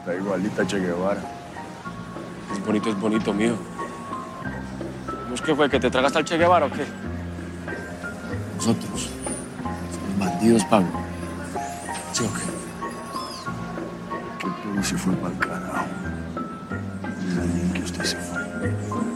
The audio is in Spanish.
Está igualita a Che Guevara. Es bonito, mío. ¿Cómo es que fue? ¿Que te tragaste al Che Guevara o qué? Nosotros somos bandidos, Pablo. ¿Sí o qué? Que todo se fue para el carajo. Mira bien que usted se fue.